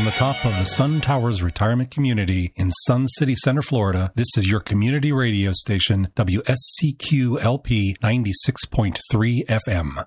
the top of the Sun Towers Retirement Community in Sun City Center, Florida, this is your community radio station, WSCQ-LP 96.3 FM.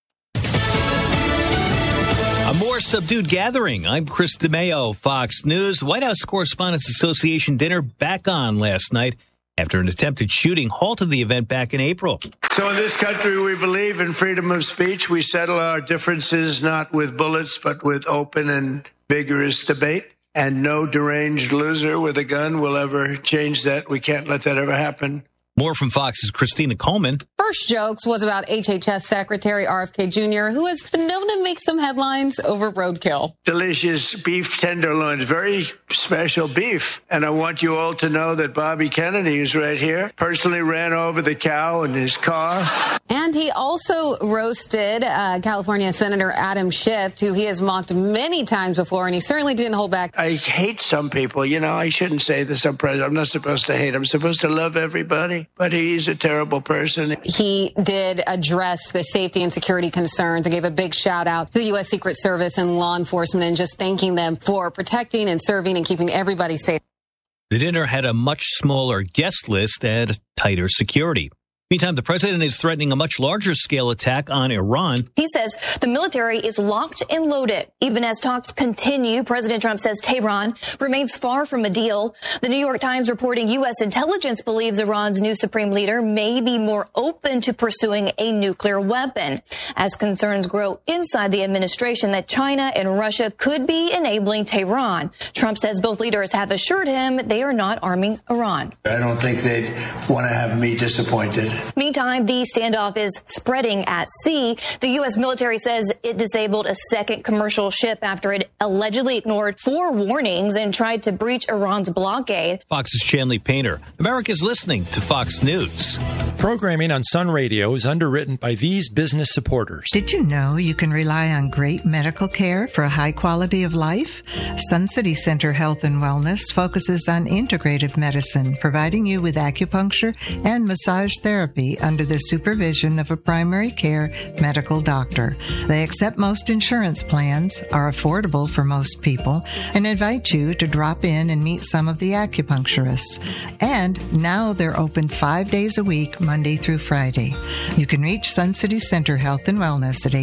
A more subdued gathering. I'm Chris DeMeo, Fox News. White House Correspondents Association dinner back on last night after an attempted shooting halted the event back in April. So in this country, we believe in freedom of speech. We settle our differences not with bullets, but with open and vigorous debate. And no deranged loser with a gun will ever change that. We can't let that ever happen. More from Fox's Christina Coleman. First Jokes was about HHS Secretary RFK Jr., who has been known to make some headlines over roadkill. Delicious beef tenderloins, very special beef. And I want you all to know that Bobby Kennedy, who's right here, personally ran over the cow in his car. And he also roasted California Senator Adam Schiff, who he has mocked many times before, and he certainly didn't hold back. I hate some people. You know, I shouldn't say this. I'm not supposed to hate. I'm supposed to love everybody. But he's a terrible person. He did address the safety and security concerns and gave a big shout out to the U.S. Secret Service and law enforcement and just thanking them for protecting and serving and keeping everybody safe. The dinner had a much smaller guest list and tighter security. Meantime, the president is threatening a much larger scale attack on Iran. He says the military is locked and loaded. Even as talks continue, President Trump says Tehran remains far from a deal. The New York Times reporting U.S. intelligence believes Iran's new supreme leader may be more open to pursuing a nuclear weapon as concerns grow inside the administration that China and Russia could be enabling Tehran. Trump says both leaders have assured him they are not arming Iran. I don't think they'd want to have me disappointed. Meantime, the standoff is spreading at sea. The U.S. military says it disabled a second commercial ship after it allegedly ignored 4 warnings and tried to breach Iran's blockade. Fox's Chanley Painter. America's listening to Fox News. Programming on Sun Radio is underwritten by these business supporters. Did you know you can rely on great medical care for a high quality of life? Sun City Center Health and Wellness focuses on integrative medicine, providing you with acupuncture and massage therapy under the supervision of a primary care medical doctor. They accept most insurance plans, are affordable for most people, and invite you to drop in and meet some of the acupuncturists. And now they're open 5 days a week, Monday through Friday. You can reach Sun City Center Health and Wellness at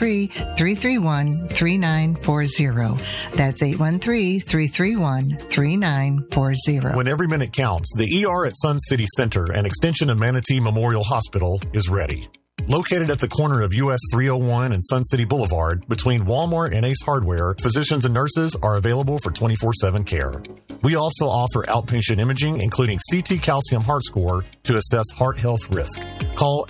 813-331-3940. That's 813-331-3940. When every minute counts, the ER at Sun City Center and Extension of Manatee Memorial Hospital is ready. Located at the corner of US 301 and Sun City Boulevard, between Walmart and Ace Hardware, physicians and nurses are available for 24/7 care. We also offer outpatient imaging, including CT calcium heart score, to assess heart health risk. Call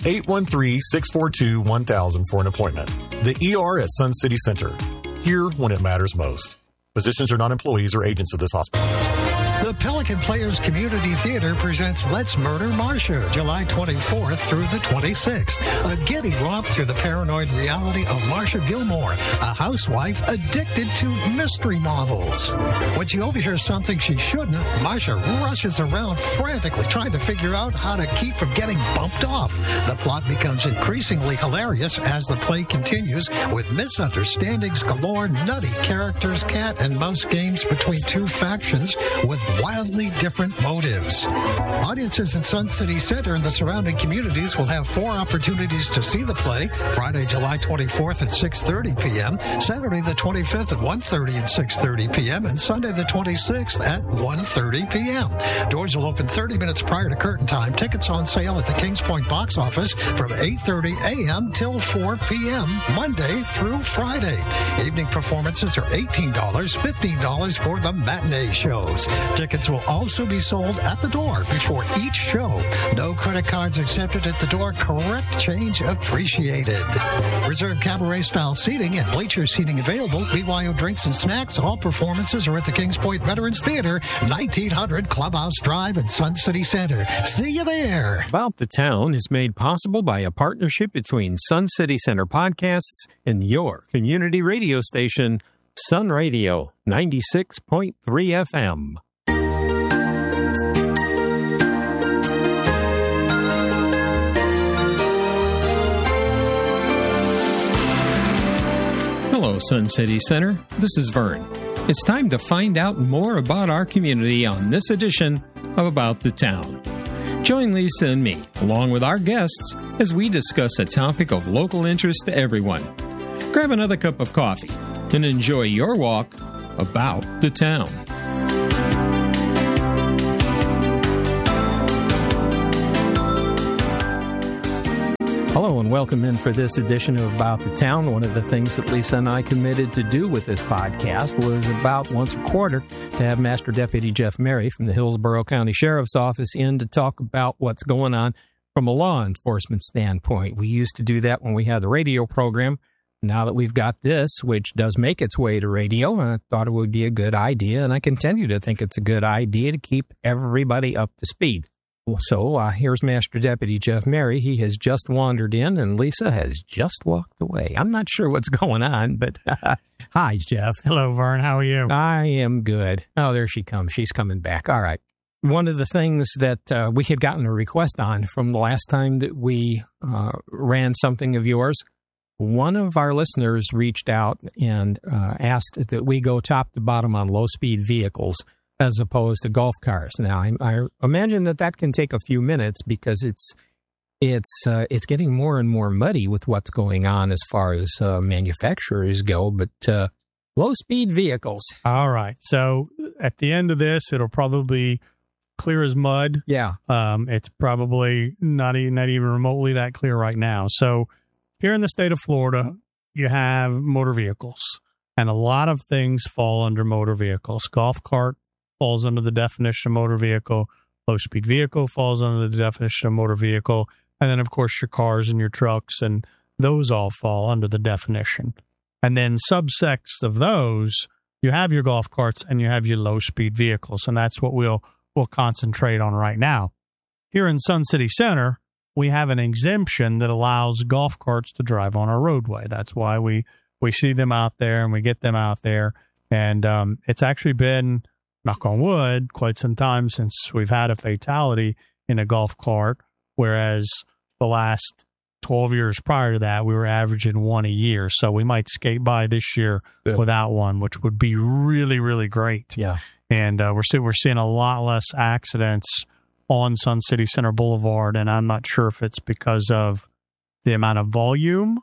813-642-1000 for an appointment. The ER at Sun City Center. Here when it matters most. Physicians are not employees or agents of this hospital. The Pelican Players Community Theater presents Let's Murder Marcia, July 24th through the 26th. A giddy romp through the paranoid reality of Marcia Gilmore, a housewife addicted to mystery novels. When she overhears something she shouldn't, Marcia rushes around frantically trying to figure out how to keep from getting bumped off. The plot becomes increasingly hilarious as the play continues with misunderstandings galore, nutty characters, cat and mouse games between two factions with wildly different motives. Audiences in Sun City Center and the surrounding communities will have 4 opportunities to see the play: Friday, July 24th at 6:30 p.m., Saturday the 25th at 1:30 and 6:30 p.m., and Sunday the 26th at 1:30 p.m. Doors will open 30 minutes prior to curtain time. Tickets on sale at the Kings Point box office from 8:30 a.m. till 4 p.m., Monday through Friday. Evening performances are $18, $15 for the matinee shows. Tickets will also be sold at the door before each show. No credit cards accepted at the door. Correct change appreciated. Reserved cabaret-style seating and bleacher seating available. BYO drinks and snacks. All performances are at the Kings Point Veterans Theater, 1900 Clubhouse Drive in Sun City Center. See you there. About the Town is made possible by a partnership between Sun City Center Podcasts and your community radio station, Sun Radio 96.3 FM. Hello, Sun City Center. This is Vern. It's time to find out more about our community on this edition of About the Town. Join Lisa and me, along with our guests, as we discuss a topic of local interest to everyone. Grab another cup of coffee and enjoy your walk about the town. Hello and welcome in for this edition of About the Town. One of the things that Lisa and I committed to do with this podcast was about once a quarter to have Master Deputy Jeff Mary from the Hillsborough County Sheriff's Office in to talk about what's going on from a law enforcement standpoint. We used to do that when we had the radio program. Now that we've got this, which does make its way to radio, I thought it would be a good idea, and I continue to think it's a good idea to keep everybody up to speed. So here's Master Deputy Jeff Mary. He has just wandered in, and Lisa has just walked away. I'm not sure what's going on, but hi, Jeff. Hello, Vern. How are you? I am good. Oh, there she comes. She's coming back. All right. One of the things that we had gotten a request on from the last time that we ran something of yours, one of our listeners reached out and asked that we go top to bottom on low-speed vehicles as opposed to golf cars. Now, I imagine that can take a few minutes because it's getting more and more muddy with what's going on as far as manufacturers go, but low-speed vehicles. All right. So at the end of this, it'll probably be clear as mud. Yeah. It's probably not even remotely that clear right now. So here in the state of Florida, you have motor vehicles, and a lot of things fall under motor vehicles. Golf cart falls under the definition of motor vehicle. Low-speed vehicle falls under the definition of motor vehicle. And then, of course, your cars and your trucks, and those all fall under the definition. And then subsects of those, you have your golf carts and you have your low-speed vehicles, and that's what we'll concentrate on right now. Here in Sun City Center, we have an exemption that allows golf carts to drive on our roadway. That's why we see them out there and we get them out there. And it's actually been, knock on wood, quite some time since we've had a fatality in a golf cart, whereas the last 12 years prior to that, we were averaging one a year. So we might skate by this year without one, which would be really, really great. Yeah. And we're seeing a lot less accidents on Sun City Center Boulevard, and I'm not sure if it's because of the amount of volume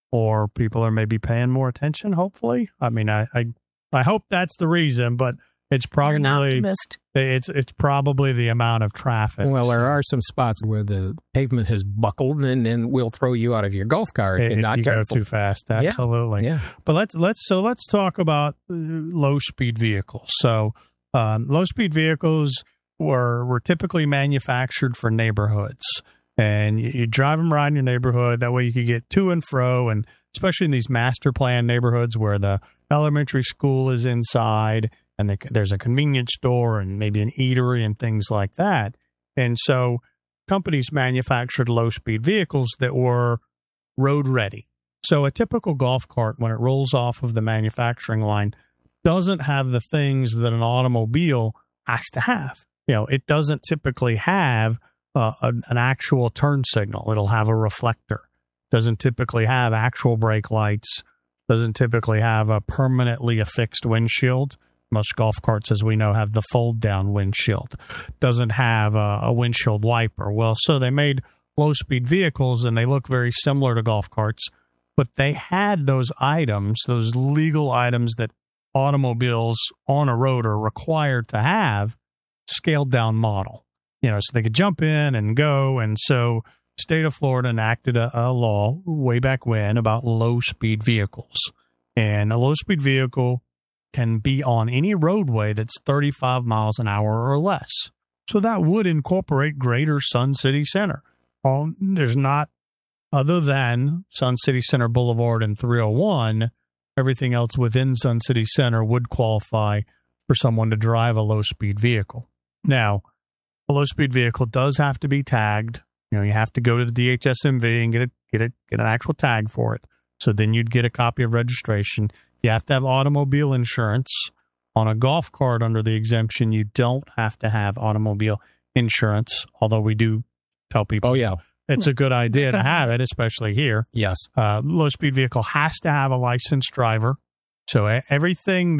or people are maybe paying more attention, hopefully. I mean, I hope that's the reason, but it's probably it's probably the amount of traffic. Well, there are some spots where the pavement has buckled, and then we'll throw you out of your golf cart if you're not careful. Go too fast. Absolutely. Yeah. But let's talk about low speed vehicles. So low speed vehicles were typically manufactured for neighborhoods, and you drive them around your neighborhood. That way you could get to and fro, and especially in these master plan neighborhoods where the elementary school is inside and there's a convenience store and maybe an eatery and things like that. And so companies manufactured low-speed vehicles that were road ready. So a typical golf cart, when it rolls off of the manufacturing line, doesn't have the things that an automobile has to have. You know, it doesn't typically have an actual turn signal. It'll have a reflector. Doesn't typically have actual brake lights. Doesn't typically have a permanently affixed windshield. Most golf carts, as we know, have the fold-down windshield. Doesn't have a windshield wiper. Well, so they made low-speed vehicles, and they look very similar to golf carts, but they had those items, those legal items that automobiles on a road are required to have, scaled-down model. You know, so they could jump in and go, and so state of Florida enacted a law way back when about low-speed vehicles. And a low-speed vehicle can be on any roadway that's 35 miles an hour or less. So that would incorporate greater Sun City Center. There's not, other than Sun City Center Boulevard and 301, everything else within Sun City Center would qualify for someone to drive a low-speed vehicle. Now, a low-speed vehicle does have to be tagged. You know, you have to go to the DHSMV and get an actual tag for it. So then you'd get a copy of registration. You have to have automobile insurance. On a golf cart under the exemption, you don't have to have automobile insurance, although we do tell people, it's a good idea to have it, especially here. Yes. Low-speed vehicle has to have a licensed driver. So everything that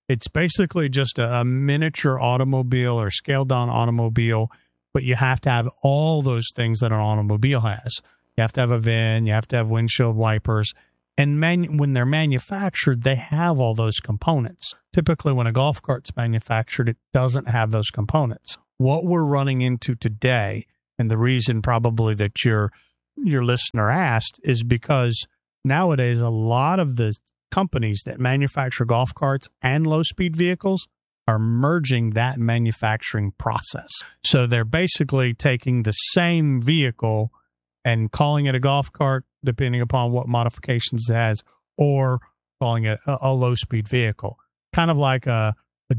It's basically just a miniature automobile or scaled down automobile, but you have to have all those things that an automobile has. You have to have a VIN, you have to have windshield wipers, and when they're manufactured, they have all those components. Typically, when a golf cart's manufactured, it doesn't have those components. What we're running into today, and the reason probably that your listener asked, is because nowadays a lot of the companies that manufacture golf carts and low-speed vehicles are merging that manufacturing process. So they're basically taking the same vehicle and calling it a golf cart, depending upon what modifications it has, or calling it a low-speed vehicle. Kind of like a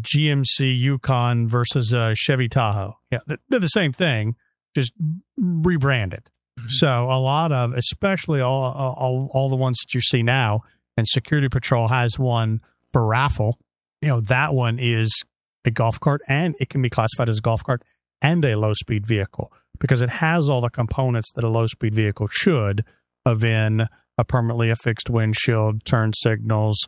GMC Yukon versus a Chevy Tahoe. Yeah, they're the same thing, just rebranded. Mm-hmm. So a lot of, especially all the ones that you see now, and Security Patrol has one for raffle, that one is a golf cart, and it can be classified as a golf cart and a low-speed vehicle because it has all the components that a low-speed vehicle should, a VIN, a permanently affixed windshield, turn signals,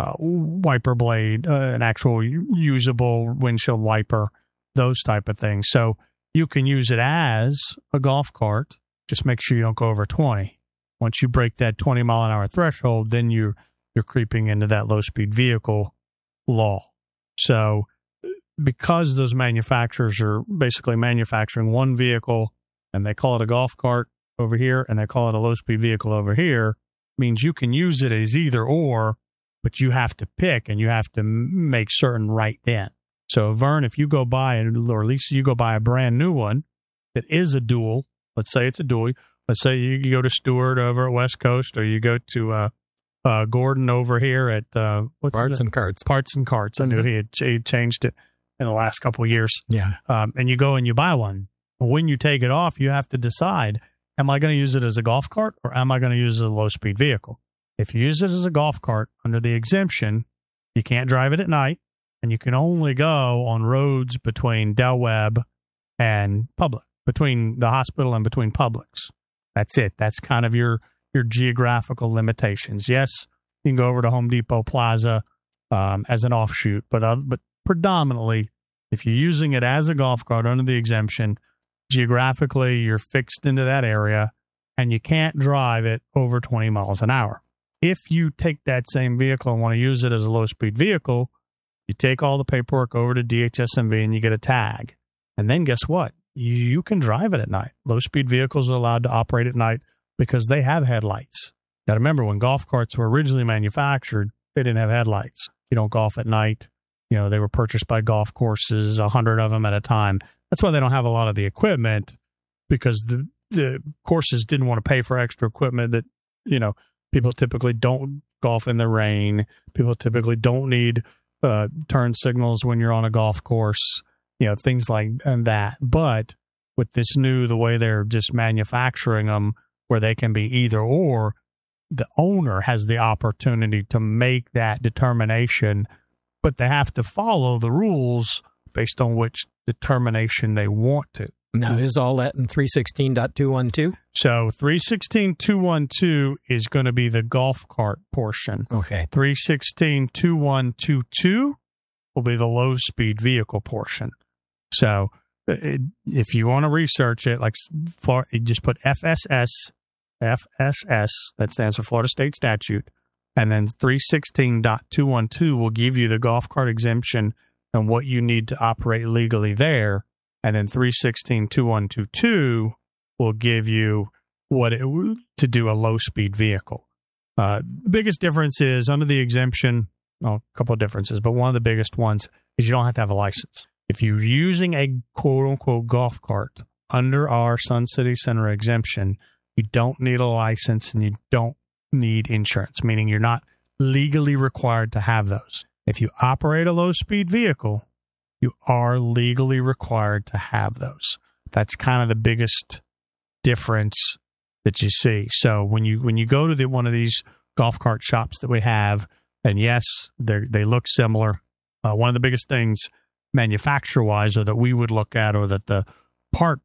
wiper blade, an actual usable windshield wiper, those type of things. So you can use it as a golf cart. Just make sure you don't go over 20. Once you break that 20-mile-an-hour threshold, then you're creeping into that low-speed vehicle law. So because those manufacturers are basically manufacturing one vehicle and they call it a golf cart over here and they call it a low-speed vehicle over here, means you can use it as either or, but you have to pick and you have to make certain right then. So, Vern, if you go buy, or Lisa, you go buy a brand new one that is a dual, let's say it's a dual. Let's say you go to Stewart over at West Coast, or you go to Gordon over here at Parts and Carts. Parts and Carts. I knew he had changed it in the last couple of years. Yeah. And you go and you buy one. When you take it off, you have to decide, am I going to use it as a golf cart or am I going to use it as a low-speed vehicle? If you use it as a golf cart under the exemption, you can't drive it at night, and you can only go on roads between Del Webb and Publix, between the hospital and between Publix. That's it. That's kind of your geographical limitations. Yes, you can go over to Home Depot Plaza as an offshoot, but predominantly, if you're using it as a golf cart under the exemption, geographically, you're fixed into that area, and you can't drive it over 20 miles an hour. If you take that same vehicle and want to use it as a low-speed vehicle, you take all the paperwork over to DHSMV and you get a tag. And then guess what? You can drive it at night. Low-speed vehicles are allowed to operate at night because they have headlights. Now, remember, when golf carts were originally manufactured, they didn't have headlights. You don't golf at night. They were purchased by golf courses, 100 of them at a time. That's why they don't have a lot of the equipment, because the courses didn't want to pay for extra equipment that, people typically don't golf in the rain. People typically don't need turn signals when you're on a golf course, things like that. But with this the way they're just manufacturing them, where they can be either or, the owner has the opportunity to make that determination, but they have to follow the rules based on which determination they want to. Now, is all that in 316.212? So 316.212 is going to be the golf cart portion. Okay. 316.2122 will be the low-speed vehicle portion. So if you want to research it, you just put FSS, that stands for Florida State Statute, and then 316.212 will give you the golf cart exemption and what you need to operate legally there. And then 316.2122 will give you to do a low-speed vehicle. The biggest difference is under the exemption, a couple of differences, but one of the biggest ones is you don't have to have a license. If you're using a quote-unquote golf cart under our Sun City Center exemption, you don't need a license and you don't need insurance, meaning you're not legally required to have those. If you operate a low-speed vehicle, you are legally required to have those. That's kind of the biggest difference that you see. So when you go to one of these golf cart shops that we have, and yes, they look similar. One of the biggest things manufacturer-wise, or that we would look at, or that the cart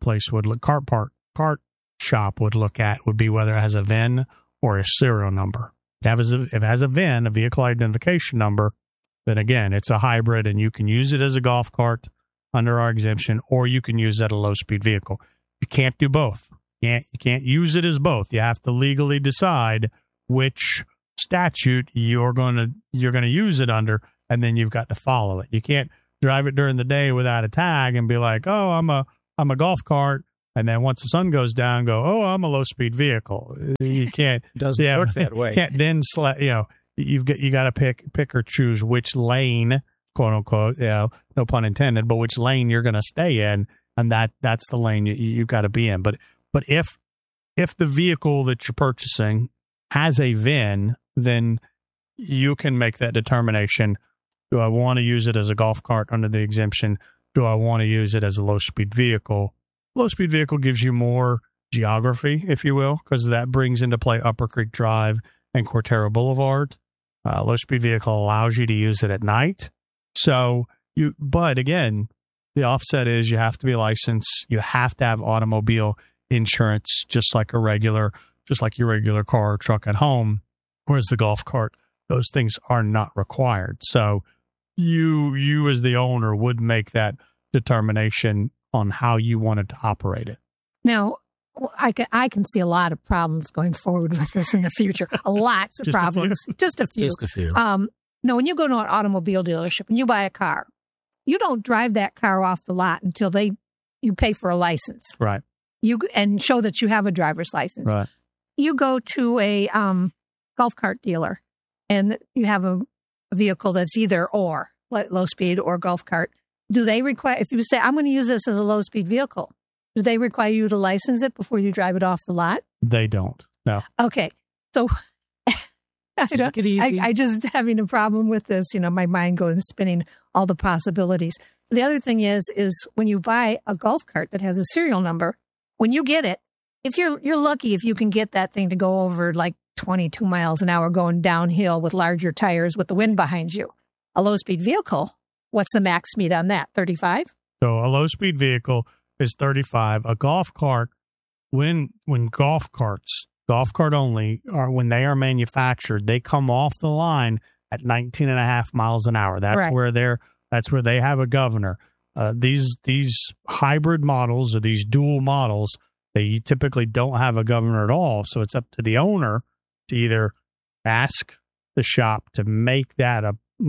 shop would look at, would be whether it has a VIN or a serial number. If it has a VIN, a vehicle identification number, then again, it's a hybrid, and you can use it as a golf cart under our exemption, or you can use it as a low-speed vehicle. You can't do both. You can't use it as both. You have to legally decide which statute you're going to use it under, and then you've got to follow it. You can't drive it during the day without a tag and be like, oh, I'm a golf cart, and then once the sun goes down, go, oh, I'm a low-speed vehicle. You can't. It doesn't work that way. Can't then you got to pick or choose which lane, quote unquote, no pun intended, but which lane you're going to stay in, and that's the lane you got to be in. But if the vehicle that you're purchasing has a VIN, then you can make that determination. Do I want to use it as a golf cart under the exemption? Do I want to use it as a low-speed vehicle? Low-speed vehicle gives you more geography, if you will, because that brings into play Upper Creek Drive and Cortera Boulevard. Low-speed vehicle allows you to use it at night. But again, the offset is you have to be licensed. You have to have automobile insurance, just like your regular car or truck at home. Whereas the golf cart, those things are not required. So you as the owner would make that determination on how you wanted to operate it. Now, I can see a lot of problems going forward with this in the future. Lots of problems. Just a few. No, when you go to an automobile dealership and you buy a car, you don't drive that car off the lot until you pay for a license. Right. And show that you have a driver's license. Right. You go to a golf cart dealer and you have a vehicle that's either or, like low speed or golf cart. Do they require, if you say, I'm going to use this as a low speed vehicle, do they require you to license it before you drive it off the lot? They don't. No. Okay. So I just having a problem with this, my mind goes spinning all the possibilities. The other thing is when you buy a golf cart that has a serial number, when you get it, if you're lucky if you can get that thing to go over like 22 miles an hour going downhill with larger tires with the wind behind you. A low-speed vehicle, what's the max speed on that, 35? So a low-speed vehicle is 35. A golf cart, when golf cart only, when they are manufactured, they come off the line at 19.5 miles an hour. That's right. That's where they have a governor. These hybrid models or these dual models, they typically don't have a governor at all. So it's up to the owner to either ask the shop to make that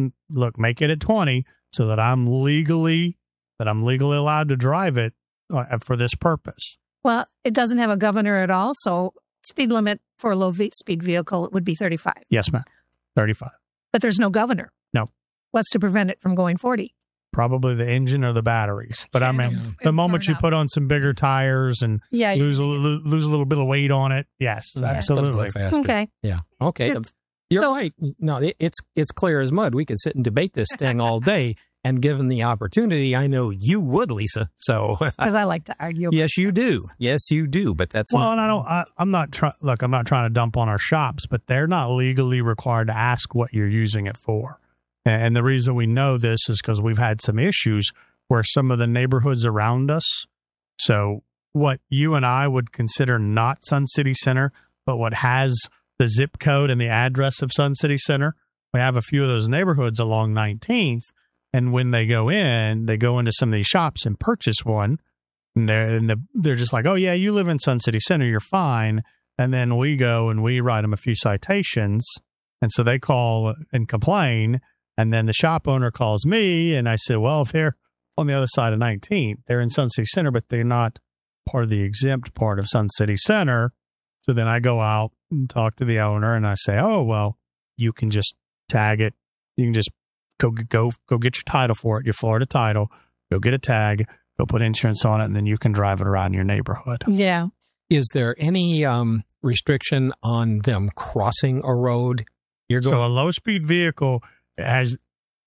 make it at 20 so that I'm legally allowed to drive it for this purpose. Well, it doesn't have a governor at all. So speed limit for a low speed vehicle would be 35. Yes, ma'am. 35. But there's no governor. No. What's to prevent it from going 40? Probably the engine or the batteries. But I mean, the moment you put on some bigger tires and lose a little bit of weight on it, yes, absolutely. Okay. Yeah. Okay. You're right. No, it's clear as mud. We could sit and debate this thing all day. And given the opportunity, I know you would, Lisa. So because I like to argue. Yes, you do. Yes, you do. But that's and I'm not trying to dump on our shops, but they're not legally required to ask what you're using it for. And the reason we know this is because we've had some issues where some of the neighborhoods around us, so what you and I would consider not Sun City Center, but what has the zip code and the address of Sun City Center, we have a few of those neighborhoods along 19th. And when they go into some of these shops and purchase one, and they're just like, oh, yeah, you live in Sun City Center, you're fine. And then we go and we write them a few citations. And so they call and complain. And then the shop owner calls me, and I said, well, they're on the other side of 19th. They're in Sun City Center, but they're not part of the exempt part of Sun City Center. So then I go out and talk to the owner, and I say, oh, well, you can just tag it. You can just go get your title for it, your Florida title, go get a tag, go put insurance on it, and then you can drive it around your neighborhood. Yeah. Is there any restriction on them crossing a road? So a low-speed vehicle is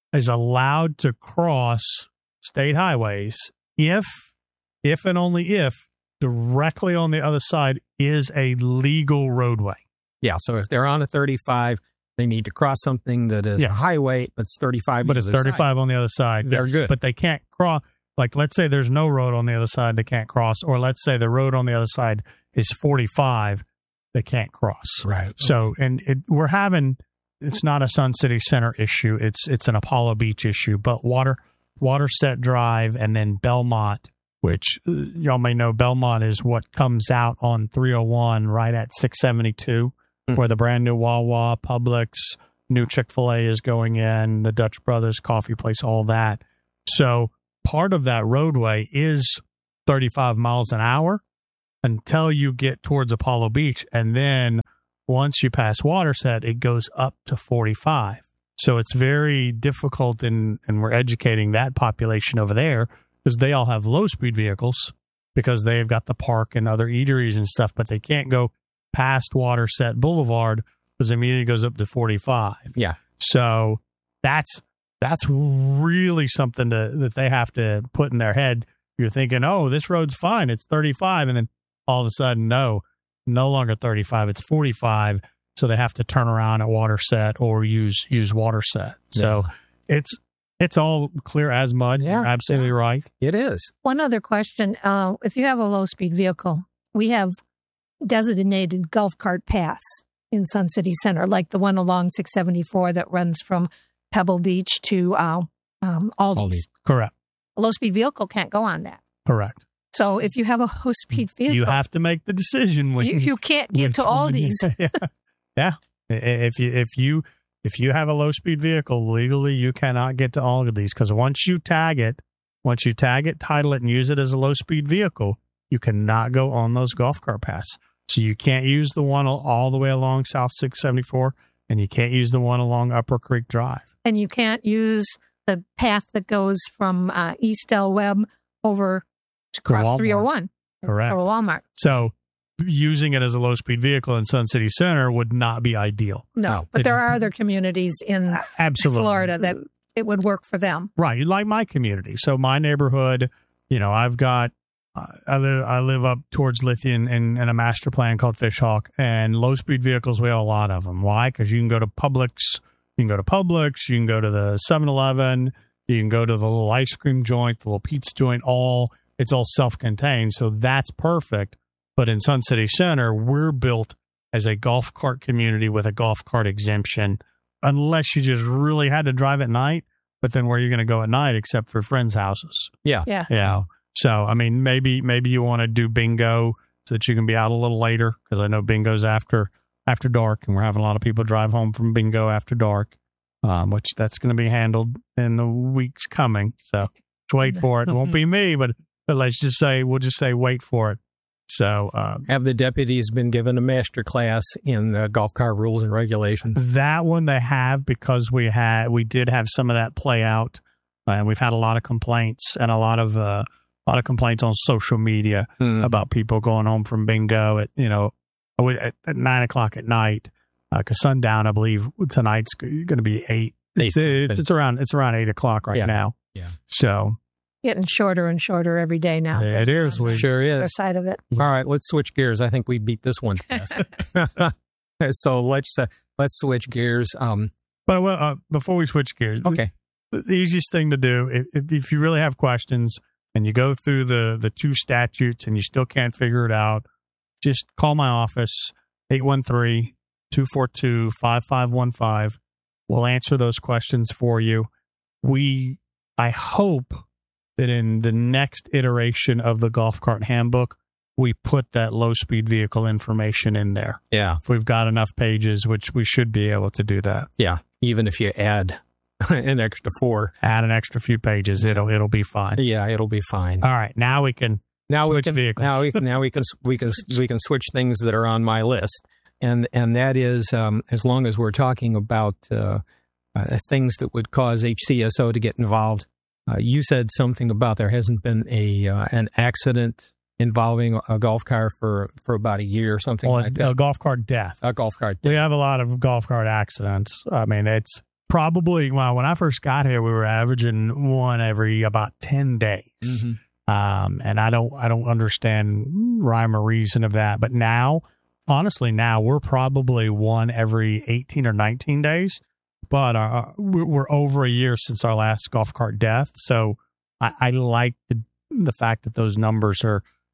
allowed to cross state highways if and only if directly on the other side is a legal roadway. Yeah, so if they're on a 35, they need to cross something that is a highway, but it's 35. But it's 35 on the other side. They're good. But they can't cross. Like, let's say there's no road on the other side, they can't cross. Or let's say the road on the other side is 45, they can't cross. Right. So, we're having it's not a Sun City Center issue. It's an Apollo Beach issue. But Waterset Drive and then Belmont, which y'all may know, Belmont is what comes out on 301 right at 672, where the brand new Wawa, Publix, new Chick-fil-A is going in, the Dutch Brothers coffee place, all that. So part of that roadway is 35 miles an hour until you get towards Apollo Beach. And then once you pass Waterset, it goes up to 45. So it's very difficult, and we're educating that population over there because they all have low-speed vehicles because they've got the park and other eateries and stuff, but they can't go past Waterset Boulevard because immediately goes up to 45. Yeah. So that's really something that they have to put in their head. You're thinking, oh, this road's fine, it's 35, and then all of a sudden, no longer 35, it's 45. So they have to turn around at Waterset or use Waterset. So it's all clear as mud. Yeah, you're absolutely right. It is. One other question. If you have a low-speed vehicle, we have designated golf cart paths in Sun City Center, like the one along 674 that runs from Pebble Beach to Aldi's. Correct. A low-speed vehicle can't go on that. Correct. So if you have a low-speed vehicle, you have to make the decision when you can't get to Aldi's. Yeah. If you have a low-speed vehicle, legally you cannot get to Aldi's because once you tag it, title it, and use it as a low-speed vehicle, you cannot go on those golf cart paths. So you can't use the one all the way along South 674, and you can't use the one along Upper Creek Drive. And you can't use the path that goes from East El Webb over to cross 301. Correct. Or Walmart. So using it as a low-speed vehicle in Sun City Center would not be ideal. No, but there are other communities in Florida that it would work for them. Right, like my community. So my neighborhood, I've got, I live up towards Lithian in a master plan called Fishhawk, and low-speed vehicles, we have a lot of them. Why? Because you can go to Publix, you can go to the 7-Eleven, you can go to the little ice cream joint, the little pizza joint, it's all self-contained, so that's perfect. But in Sun City Center, we're built as a golf cart community with a golf cart exemption, unless you just really had to drive at night. But then where are you going to go at night except for friends' houses? Yeah. So, I mean, maybe you want to do bingo so that you can be out a little later, because I know bingo's after dark, and we're having a lot of people drive home from bingo after dark, which that's going to be handled in the weeks coming. So just wait for it. It won't be me, but we'll just say wait for it. So, have the deputies been given a master class in the golf cart rules and regulations? That one they have, because we did have some of that play out, and we've had a lot of complaints and a lot of complaints on social media about people going home from bingo at 9:00 at night, because sundown, I believe tonight's going to be 8. It's around 8:00 right now. Yeah. So. Getting shorter and shorter every day now. Yeah, it is. Sure is. Other side of it. All right, let's switch gears. I think we beat this one fast. So let's switch gears. But before we switch gears, okay, the easiest thing to do, if you really have questions and you go through the two statutes and you still can't figure it out, just call my office, 813-242-5515. We'll answer those questions for you. I hope that in the next iteration of the golf cart handbook, we put that low-speed vehicle information in there. Yeah. If we've got enough pages, which we should be able to do that. Yeah. Even if you add an extra 4. Add an extra few pages, it'll be fine. Yeah, it'll be fine. All right, now we can switch vehicles. Now we can switch things that are on my list. And that is, as long as we're talking about things that would cause HCSO to get involved. You said something about there hasn't been an accident involving a golf cart for about a year or something like that. A golf cart death. A golf cart death. We have a lot of golf cart accidents. I mean, it's probably, when I first got here, we were averaging one every about 10 days. Mm-hmm. And I don't understand rhyme or reason of that. But now, honestly, we're probably one every 18 or 19 days. But we're over a year since our last golf cart death. So I like the fact that those numbers are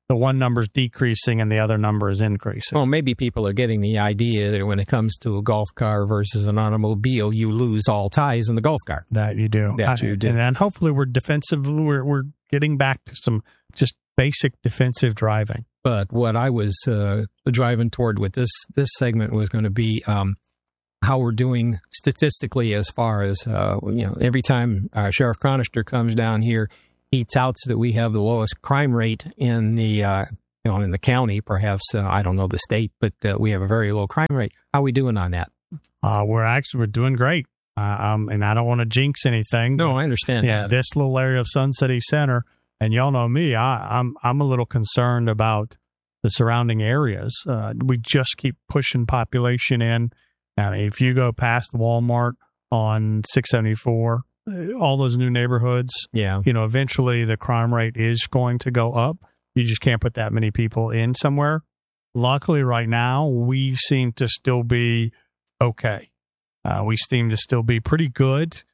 the one number is decreasing and the other number is increasing. Well, maybe people are getting the idea that when it comes to a golf car versus an automobile, you lose all ties in the golf cart. That you do. And hopefully we're defensive. We're getting back to some just basic defensive driving. But what I was driving toward with this segment was going to be how we're doing statistically as far as, every time Sheriff Chronister comes down here, he touts that we have the lowest crime rate in the in the county, perhaps, I don't know the state, but we have a very low crime rate. How are we doing on that? We're doing great. And I don't want to jinx anything. No, I understand. Yeah, this little area of Sun City Center, and y'all know me, I'm a little concerned about the surrounding areas. We just keep pushing population in. Now, if you go past Walmart on 674, all those new neighborhoods, eventually the crime rate is going to go up. You just can't put that many people in somewhere. Luckily, right now, we seem to still be okay. We seem to still be pretty good.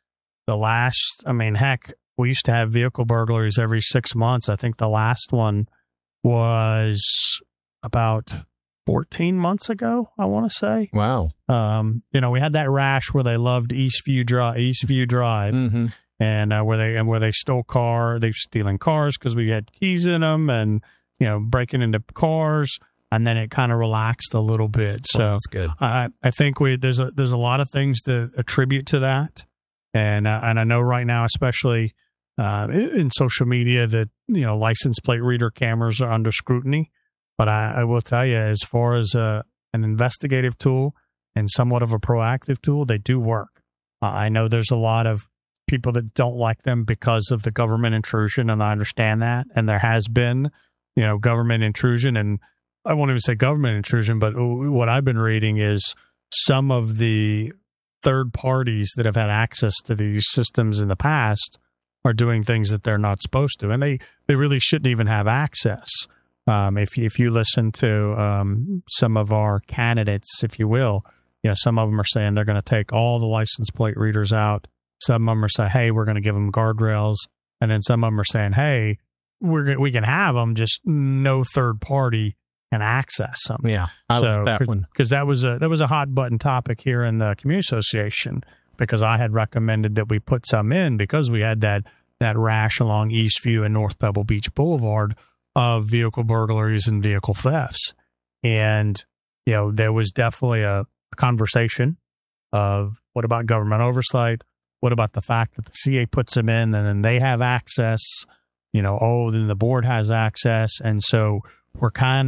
We used to have vehicle burglaries every 6 months. I think the last one was about 14 months ago, I want to say. Wow. We had that rash where they loved Eastview Drive, mm-hmm. and where they stole they were stealing cars because we had keys in them, and breaking into cars, and then it kind of relaxed a little bit. So that's good. I think there's a lot of things to attribute to that, and I know right now, especially in social media, that license plate reader cameras are under scrutiny. But I will tell you, as far as an investigative tool and somewhat of a proactive tool, they do work. I know there's a lot of people that don't like them because of the government intrusion, and I understand that. And there has been, government intrusion, and I won't even say government intrusion, but what I've been reading is some of the third parties that have had access to these systems in the past are doing things that they're not supposed to, and they really shouldn't even have access. If you listen to some of our candidates, if you will, some of them are saying they're going to take all the license plate readers out. Some of them are saying, hey, we're going to give them guardrails. And then some of them are saying, hey, we can have them, just no third party can access them. Yeah, I like that one. Because that was a hot button topic here in the community association, because I had recommended that we put some in because we had that rash along Eastview and North Pebble Beach Boulevard of vehicle burglaries and vehicle thefts. And, there was definitely a conversation of what about government oversight? What about the fact that the CA puts them in and then they have access? Then the board has access. And so we're trying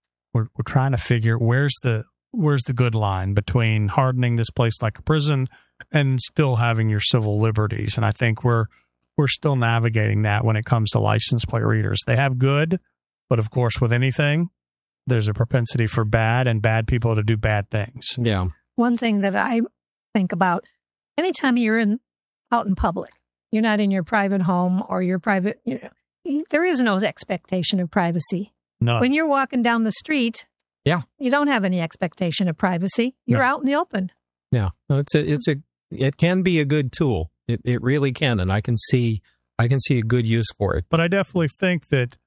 to figure where's the good line between hardening this place like a prison and still having your civil liberties. And I think we're still navigating that when it comes to license plate readers. They have good, but of course, with anything, there's a propensity for bad and bad people to do bad things. Yeah. One thing that I think about, anytime you're out in public, you're not in your private home or your private, there is no expectation of privacy. No. When you're walking down the street, you don't have any expectation of privacy. You're out in the open. Yeah. No, it can be a good tool. It really can, and I can see a good use for it. But I definitely think that,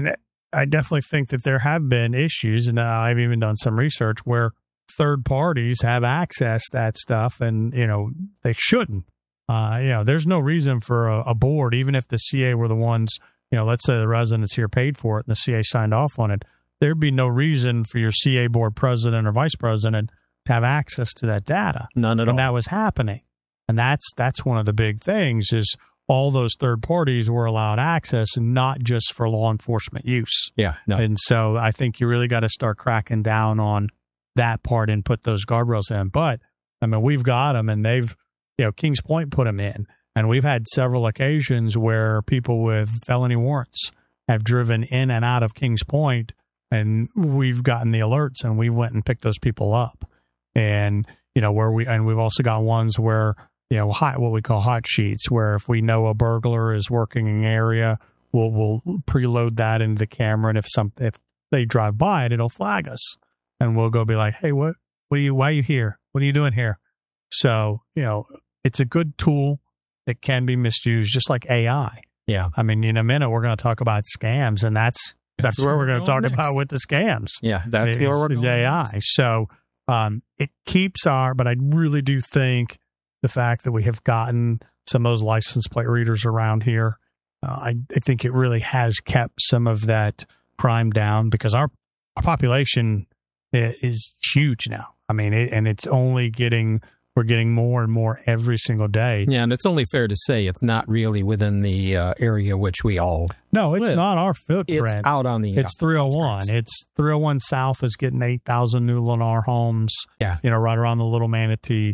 there have been issues, and I've even done some research where third parties have access to that stuff, and they shouldn't. There's no reason for a board, even if the CA were the ones. Let's say the residents here paid for it, and the CA signed off on it. There'd be no reason for your CA board president or vice president to have access to that data. None at all. And that was happening. And that's one of the big things is all those third parties were allowed access, and not just for law enforcement use. Yeah. No. And so I think you really got to start cracking down on that part and put those guardrails in. But, we've got them, and they've, Kings Point put them in. And we've had several occasions where people with felony warrants have driven in and out of Kings Point, and we've gotten the alerts, and we went and picked those people up. And, we've also got ones where, what we call hot sheets, where if we know a burglar is working in an area, we'll preload that into the camera, and if they drive by it, it'll flag us, and we'll go be like, hey, why are you here? What are you doing here? So, it's a good tool that can be misused, just like AI. Yeah. In a minute, we're going to talk about scams, and that's That's what we're going to talk about with the scams. Yeah, that's where we're going. AI. So it keeps but I really do think the fact that we have gotten some of those license plate readers around here, I think it really has kept some of that crime down, because our population is huge now. I mean, it's only we're getting more and more every single day. Yeah, and it's only fair to say it's not really within the area which we all live. Not our footprint. It's out on the It's 301. It's 301 South is getting 8,000 new Lennar homes. Yeah. Right around the Little Manatee.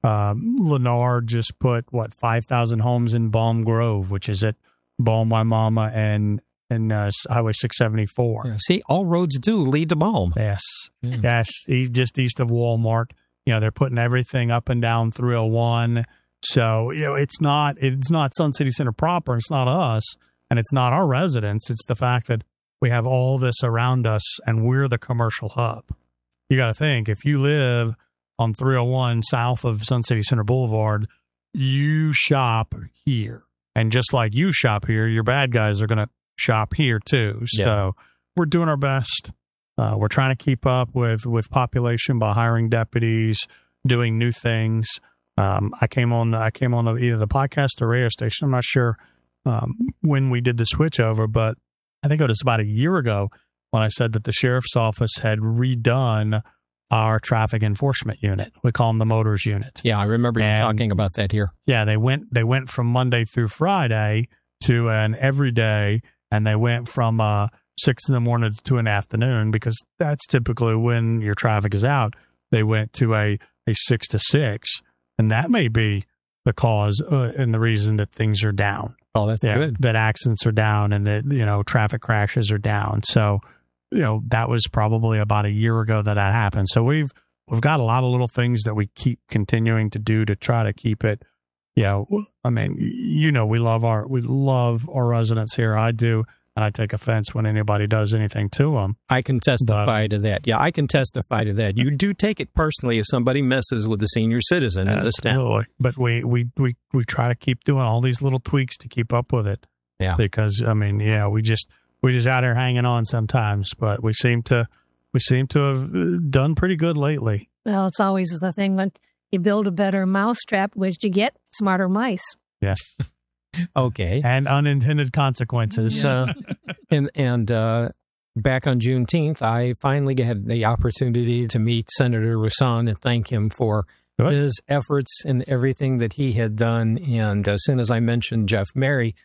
Lennar just put 5,000 homes in Balm Grove, which is at Balm Waimama and Highway 674. Yeah, see, all roads do lead to Balm. Yes. Yeah. Yes. Just east of Walmart. They're putting everything up and down 301. So, it's not Sun City Center proper. It's not us, and it's not our residents. It's the fact that we have all this around us, and we're the commercial hub. You got to think, if you live on 301 south of Sun City Center Boulevard, you shop here. And just like you shop here, your bad guys are going to shop here too. So we're doing our best. We're trying to keep up with population by hiring deputies, doing new things. I came on either the podcast or radio station. I'm not sure when we did the switch over, but I think it was about a year ago when I said that the sheriff's office had redone our traffic enforcement unit. We call them the motors unit. Yeah, I remember you talking about that here. Yeah, they went from Monday through Friday to an everyday, and they went from 6 in the morning to 2 in the afternoon, because that's typically when your traffic is out. They went to a 6 to 6, and that may be the cause and the reason that things are down. Oh, that's good. That accidents are down, and that traffic crashes are down. So that was probably about a year ago that happened. So we've got a lot of little things that we keep continuing to do to try to keep it. I mean, we love our residents here. I do. And I take offense when anybody does anything to them. I can testify to that. Yeah, I can testify to that. You do take it personally if somebody messes with a senior citizen in this town. But we try to keep doing all these little tweaks to keep up with it. Yeah. Because we just out here hanging on sometimes, but we seem to have done pretty good lately. Well, it's always the thing when you build a better mousetrap, which you get smarter mice. Yes. Okay. And unintended consequences. Yeah. And back on Juneteenth, I finally had the opportunity to meet Senator Rouson and thank him for his efforts and everything that he had done. And as soon as I mentioned Jeff Merry,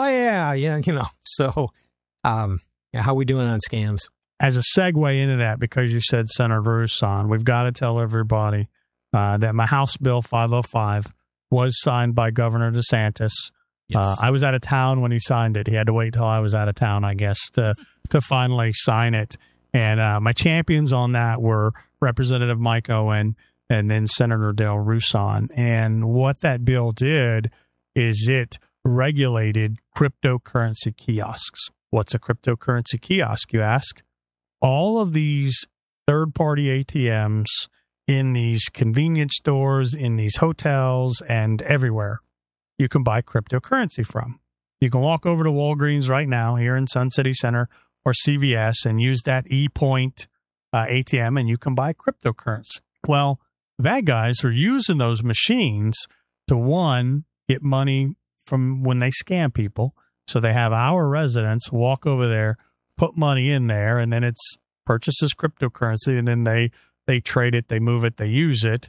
so how we doing on scams? As a segue into that, because you said Senator Rouson, we've got to tell everybody that my House Bill 505 was signed by Governor DeSantis. Yes. I was out of town when he signed it. He had to wait till I was out of town, I guess, to finally sign it. And my champions on that were Representative Mike Owen and then Senator Dale Rouson. And what that bill did is it regulated cryptocurrency kiosks. What's a cryptocurrency kiosk, you ask? All of these third-party ATMs in these convenience stores, in these hotels, and everywhere you can buy cryptocurrency from. You can walk over to Walgreens right now here in Sun City Center or CVS and use that ePoint ATM, and you can buy cryptocurrency. Well, bad guys are using those machines to, one, get money from when they scam people. So they have our residents walk over there, put money in there, and then it's purchases cryptocurrency, and then they trade it, they move it, they use it.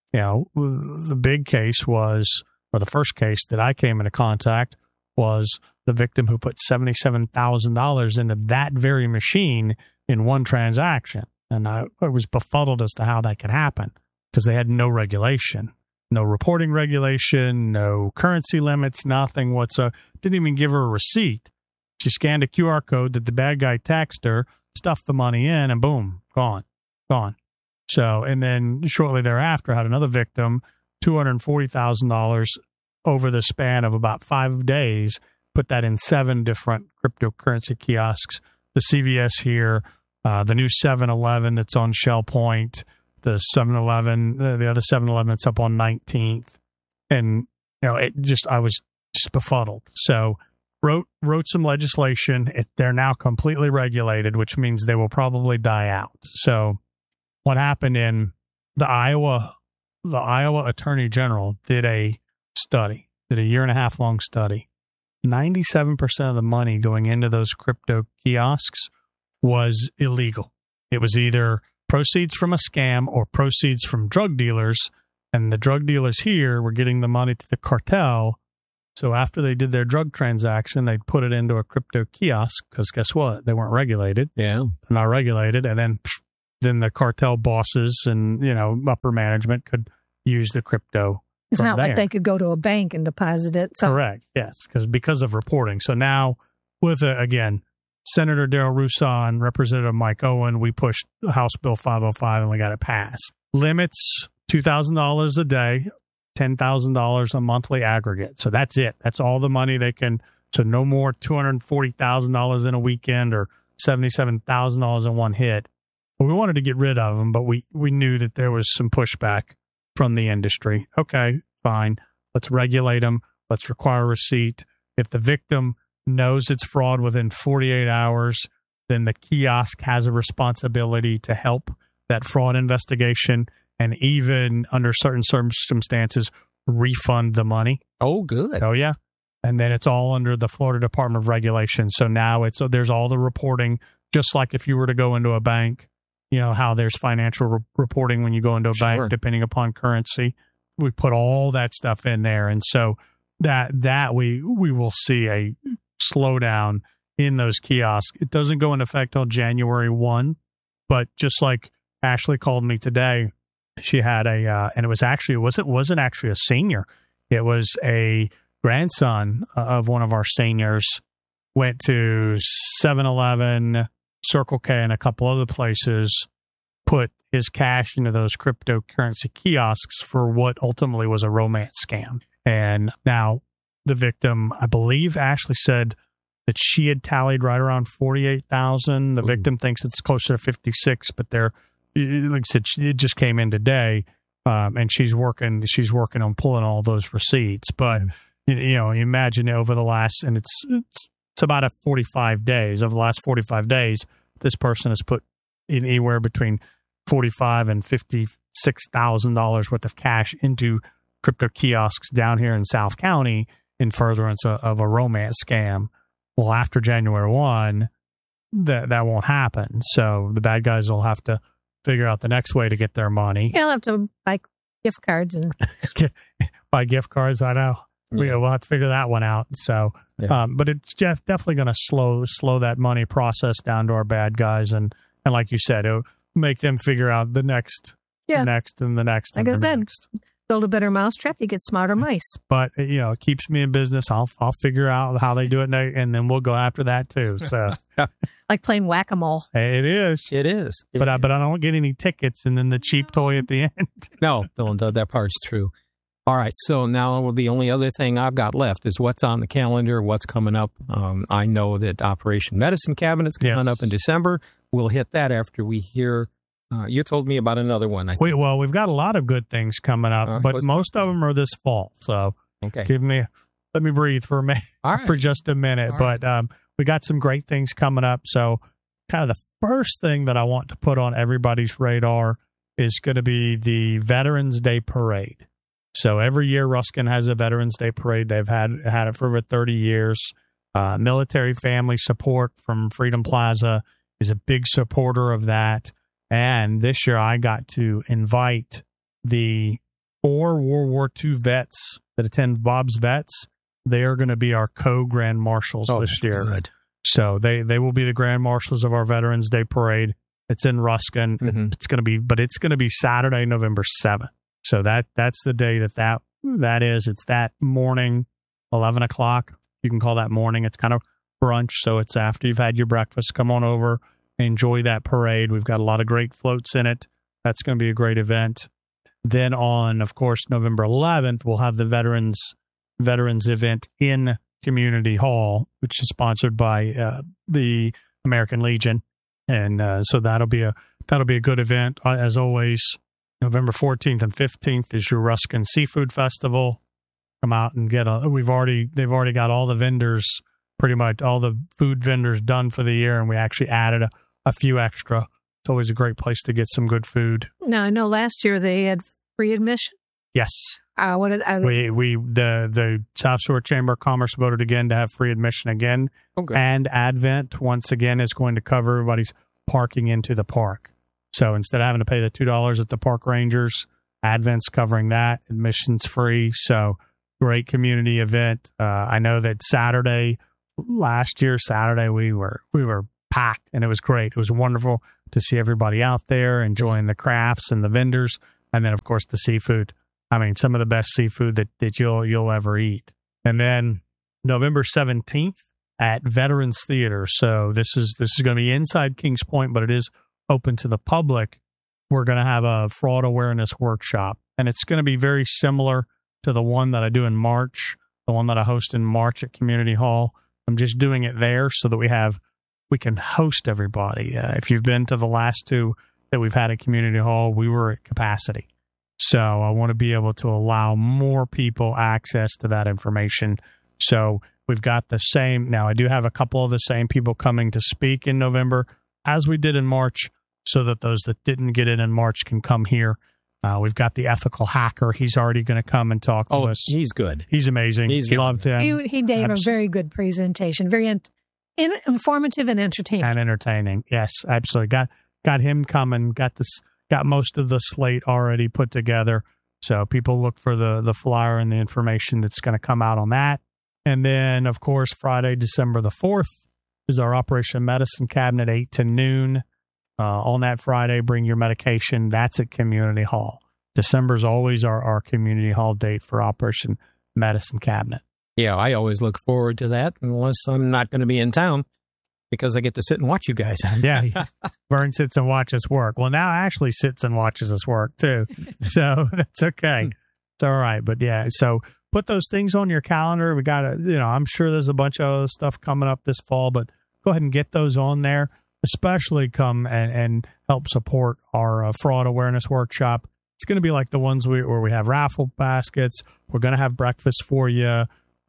The big case was, or the first case that I came into contact was the victim who put $77,000 into that very machine in one transaction. And I was befuddled as to how that could happen because they had no regulation, no reporting regulation, no currency limits, nothing whatsoever. Didn't even give her a receipt. She scanned a QR code that the bad guy texted her, stuffed the money in, and boom, gone. So, and then shortly thereafter, had another victim, $240,000 over the span of about 5 days, put that in 7 different cryptocurrency kiosks. The CVS here, the new 7-Eleven that's on Shell Point, the 7-Eleven, the other 7-Eleven that's up on 19th. And, I was just befuddled. So wrote some legislation. They're now completely regulated, which means they will probably die out. So what happened in the Iowa Attorney General did a 1.5 long study. 97% of the money going into those crypto kiosks was illegal. It was either proceeds from a scam or proceeds from drug dealers, and the drug dealers here were getting the money to the cartel. So after they did their drug transaction, they'd put it into a crypto kiosk because guess what? They weren't regulated. Yeah. They're not regulated. And then the cartel bosses and, upper management could use the crypto. It's not like they could go to a bank and deposit it. So. Correct. Yes. Because of reporting. So now with, again, Senator Darrell Rouson, Representative Mike Owen, we pushed House Bill 505 and we got it passed. Limits $2,000 a day, $10,000 a monthly aggregate. So that's it. That's all the money they can. So no more $240,000 in a weekend or $77,000 in one hit. We wanted to get rid of them, but we knew that there was some pushback from the industry. Okay, fine. Let's regulate them. Let's require a receipt. If the victim knows it's fraud within 48 hours, then the kiosk has a responsibility to help that fraud investigation and even under certain circumstances, refund the money. Oh, good. Oh, yeah. And then it's all under the Florida Department of Regulation. So now there's all the reporting, just like if you were to go into a bank, how there's financial reporting when you go into a bank, depending upon currency. We put all that stuff in there. And so that we will see a slowdown in those kiosks. It doesn't go into effect till January 1, but just like Ashley called me today, she had and it wasn't actually a senior. It was a grandson of one of our seniors, went to 7-Eleven, Circle K, and a couple other places, put his cash into those cryptocurrency kiosks for what ultimately was a romance scam. And now the victim, I believe Ashley said that she had tallied right around 48,000. The victim thinks it's closer to 56, but like I said, it just came in today, and she's working on pulling all those receipts. But imagine over the last, and it's about 45 days. Over the last 45 days, this person has put in anywhere between $45,000 and $56,000 worth of cash into crypto kiosks down here in South County in furtherance of a romance scam. Well, after January 1, that won't happen. So the bad guys will have to figure out the next way to get their money. You'll have to buy gift cards and buy gift cards. I know. Yeah. We'll have to figure that one out. So, but it's definitely going to slow that money process down to our bad guys, and like you said, it'll make them figure out the next, the next, and the next. Like I said, build a better mousetrap, you get smarter mice. But it keeps me in business. I'll figure out how they do it, and then we'll go after that too. So, like playing whack-a-mole. It is. But I don't get any tickets, and then the cheap toy at the end. No, that part's true. All right, so now the only other thing I've got left is what's on the calendar, what's coming up. I know that Operation Medicine Cabinet's coming up in December. We'll hit that after we hear. You told me about another one. I think. We've got a lot of good things coming up, but most of them are this fall. So let me breathe for a minute, for just a minute. But we got some great things coming up. So kind of the first thing that I want to put on everybody's radar is going to be the Veterans Day Parade. So every year, Ruskin has a Veterans Day Parade. They've had it for over 30 years. Military family support from Freedom Plaza is a big supporter of that. And this year, I got to invite the 4 World War II vets that attend Bob's Vets. They are going to be our co-Grand Marshals this year. Good. So they will be the Grand Marshals of our Veterans Day Parade. It's in Ruskin. Mm-hmm. It's going to be Saturday, November 7th. So that's the day that is. It's that morning, 11 o'clock. You can call that morning. It's kind of brunch, so it's after you've had your breakfast. Come on over, enjoy that parade. We've got a lot of great floats in it. That's going to be a great event. Then on, of course, November 11th, we'll have the Veterans event in Community Hall, which is sponsored by the American Legion, and so that'll be a good event as always. November 14th and 15th is your Ruskin Seafood Festival. Come out and they've already got all the vendors pretty much all the food vendors done for the year, and we actually added a few extra. It's always a great place to get some good food. Now, I know last year they had free admission. Yes. What are they? The South Shore Chamber of Commerce voted again to have free admission again. Okay. And Advent, once again, is going to cover everybody's parking into the park. So instead of having to pay the $2 at the park rangers, Advent's covering that. Admission's free. So great community event. I know that last year, Saturday, we were packed, and it was great. It was wonderful to see everybody out there enjoying the crafts and the vendors, and then, of course, the seafood. I mean, some of the best seafood that you'll ever eat. And then November 17th at Veterans Theater. So this is going to be inside Kings Point, but it is open to the public. We're going to have a fraud awareness workshop, and it's going to be very similar to the one that I do in March, the one that I host in March at Community Hall. I'm just doing it there so that we can host everybody. If you've been to the last two that we've had at Community Hall, we were at capacity. So I want to be able to allow more people access to that information. So we've got the same. Now, I do have a couple of the same people coming to speak in November as we did in March, so that those that didn't get in March can come here. We've got the ethical hacker. He's already going to come and talk to us. He's good. He's amazing. Loved him. He gave a very good presentation, very informative and entertaining. Yes, absolutely. Got him coming. Got most of the slate already put together. So people look for the flyer and the information that's going to come out on that. And then, of course, Friday, December the 4th is our Operation Medicine Cabinet, 8 to noon. On that Friday, bring your medication. That's at Community Hall. December's always our Community Hall date for Operation Medicine Cabinet. Yeah, I always look forward to that, unless I'm not going to be in town, because I get to sit and watch you guys. Yeah, Vern sits and watches work. Well, now Ashley sits and watches us work, too. So that's okay. It's all right. But, yeah, so put those things on your calendar. We got to, I'm sure there's a bunch of other stuff coming up this fall, but go ahead and get those on there. Especially come and help support our fraud awareness workshop. It's going to be like the ones where we have raffle baskets. We're going to have breakfast for you.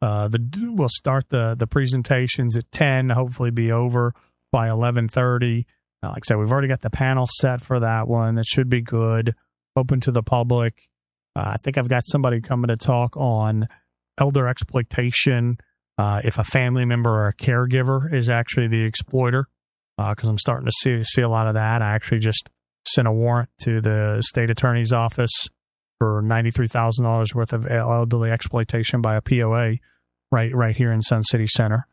We'll start the presentations at 10, hopefully be over by 11:30. Like I said, we've already got the panel set for that one. That should be good. Open to the public. I think I've got somebody coming to talk on elder exploitation. If a family member or a caregiver is actually the exploiter. Because I'm starting to see a lot of that. I actually just sent a warrant to the state attorney's office for $93,000 worth of elderly exploitation by a POA right here in Sun City Center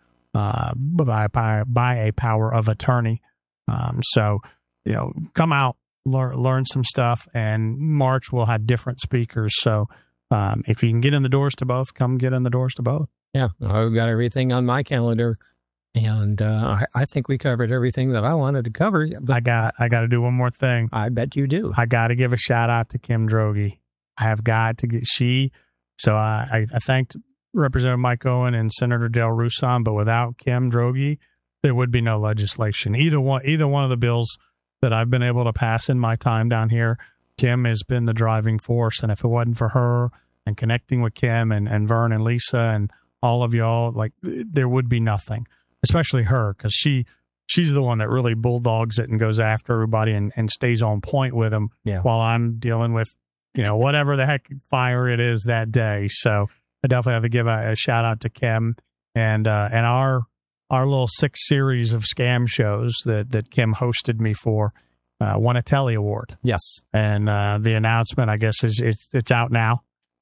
by a power of attorney. So, come out, learn some stuff, and March we'll have different speakers. So if you can get in the doors to both, come get in the doors to both. Yeah, I've got everything on my calendar. And I think we covered everything that I wanted to cover. I got to do one more thing. I bet you do. I got to give a shout out to Kim Droege. I have got to get So I thanked Representative Mike Owen and Senator Del Rusan, but without Kim Droege, there would be no legislation. Either one of the bills that I've been able to pass in my time down here, Kim has been the driving force. And if it wasn't for her and connecting with Kim and Vern and Lisa and all of y'all, there would be nothing. Especially her, because she's the one that really bulldogs it and goes after everybody and stays on point with them while I'm dealing with, whatever the heck fire it is that day. So I definitely have to give a shout out to Kim and our little 6 series of scam shows that Kim hosted me for won a Telly Award. Yes. And the announcement, I guess, it's out now.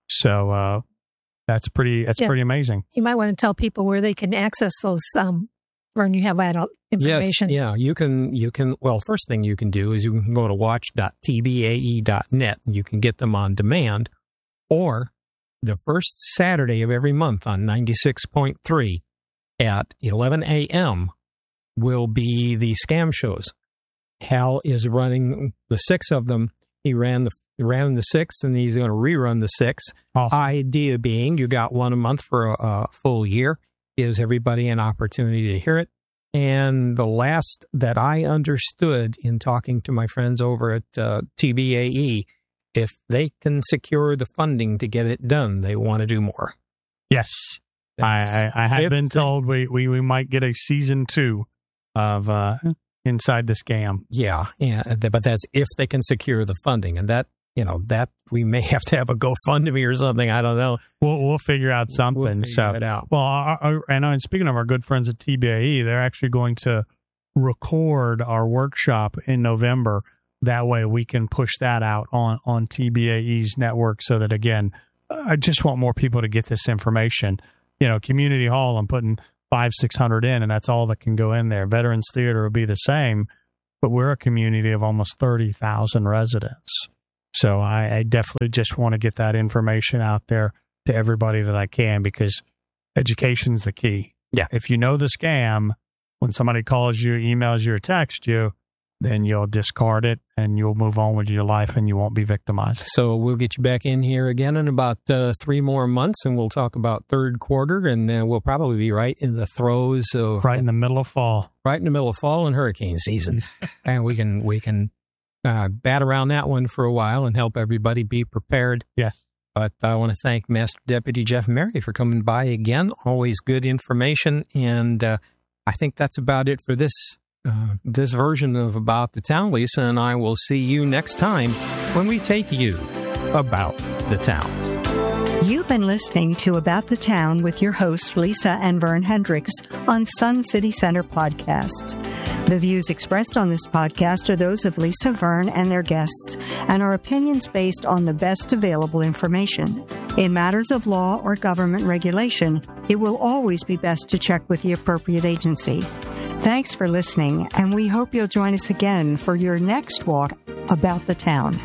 So that's pretty amazing. You might want to tell people where they can access those. Vern, you have that information. Yes, yeah, you can. Well, first thing you can do is you can go to watch.tbae.net. You can get them on demand, or the first Saturday of every month on 96.3 at 11 a.m. will be the scam shows. Hal is running the 6 of them. He ran the 6th, and he's going to rerun the 6th. Awesome. Idea being, you got one a month for a full year. Gives everybody an opportunity to hear it. And the last that I understood in talking to my friends over at TBAE, if they can secure the funding to get it done, they want to do more. Yes. I have been told we might get a season 2 of Inside the Scam. Yeah, but that's if they can secure the funding, and that we may have to have a GoFundMe or something. I don't know. We'll figure out something. We'll figure it out. Well, and speaking of our good friends at TBAE, they're actually going to record our workshop in November. That way we can push that out on TBAE's network so that, again, I just want more people to get this information. Community Hall, I'm putting 500-600 in, and that's all that can go in there. Veterans Theater will be the same, but we're a community of almost 30,000 residents. So I definitely just want to get that information out there to everybody that I can, because education's the key. Yeah. If you know the scam, when somebody calls you, emails you, or texts you, then you'll discard it and you'll move on with your life and you won't be victimized. So we'll get you back in here again in about 3 more months, and we'll talk about third quarter, and then we'll probably be right in the throes of... Right in the middle of fall. Right in the middle of fall and hurricane season. And we can bat around that one for a while and help everybody be prepared. Yes. But I want to thank Master Deputy Jeff Merry for coming by again. Always good information, and I think that's about it for this version of About the Town. Lisa and I will see you next time when we take you about the town. You've been listening to About the Town with your hosts Lisa and Vern Hendricks on Sun City Center Podcasts. The views expressed on this podcast are those of Lisa, Vern, and their guests, and are opinions based on the best available information. In matters of law or government regulation, it will always be best to check with the appropriate agency. Thanks for listening, and we hope you'll join us again for your next walk about the town.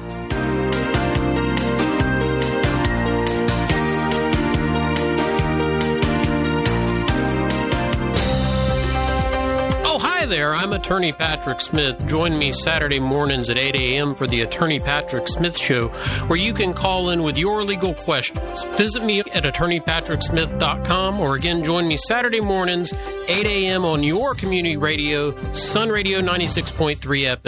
There, I'm Attorney Patrick Smith. Join me Saturday mornings at 8 a.m. for the Attorney Patrick Smith Show, where you can call in with your legal questions. Visit me at attorneypatricksmith.com, or again, join me Saturday mornings, 8 a.m. on your community radio, Sun Radio 96.3 FM.